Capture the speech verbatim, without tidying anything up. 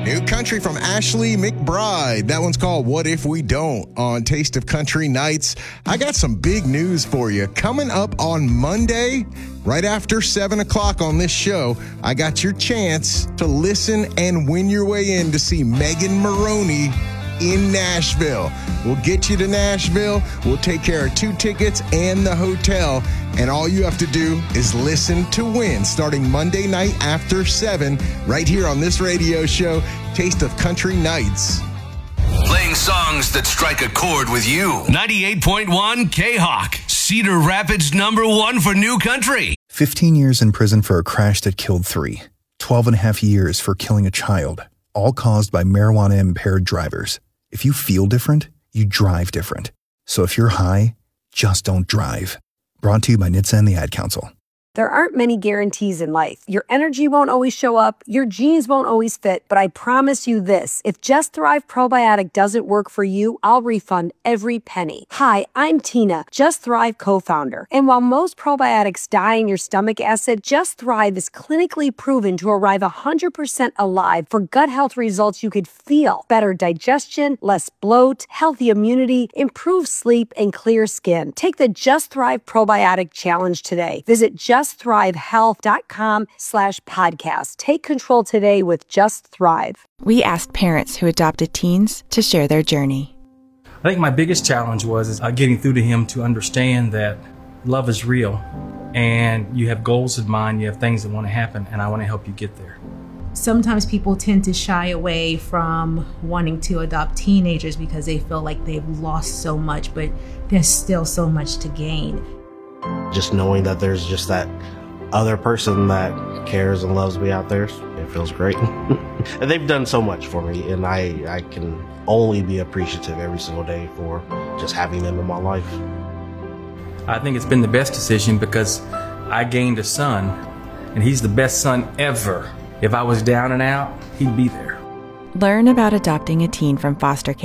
New country from Ashley McBride. That one's called What If We Don't on Taste of Country Nights. I got some big news for you. Coming up on Monday, right after seven o'clock on this show, I got your chance to listen and win your way in to see Megan Moroney in Nashville. We'll get you to Nashville. We'll take care of two tickets and the hotel. And all you have to do is listen to win starting Monday night after seven right here on this radio show, Taste of Country Nights. Playing songs that strike a chord with you. ninety-eight point one K-Hawk, Cedar Rapids number one for new country. fifteen years in prison for a crash that killed three. twelve and a half years for killing a child, all caused by marijuana-impaired drivers. If you feel different, you drive different. So if you're high, just don't drive. Brought to you by N H T S A and the Ad Council. There aren't many guarantees in life. Your energy won't always show up, your jeans won't always fit, but I promise you this. If Just Thrive Probiotic doesn't work for you, I'll refund every penny. Hi, I'm Tina, Just Thrive co-founder. And while most probiotics die in your stomach acid, Just Thrive is clinically proven to arrive one hundred percent alive for gut health results you could feel. Better digestion, less bloat, healthy immunity, improved sleep, and clear skin. Take the Just Thrive Probiotic Challenge today. Visit just thrive health dot com slash podcast. Take control today with Just Thrive. We asked parents who adopted teens to share their journey. I think my biggest challenge was is, uh, getting through to him to understand that love is real and you have goals in mind, you have things that want to happen, and I want to help you get there. Sometimes people tend to shy away from wanting to adopt teenagers because they feel like they've lost so much, but there's still so much to gain. Just knowing that there's just that other person that cares and loves me out there, it feels great. And they've done so much for me, and I, I can only be appreciative every single day for just having them in my life. I think it's been the best decision because I gained a son, and he's the best son ever. If I was down and out, he'd be there. Learn about adopting a teen from foster care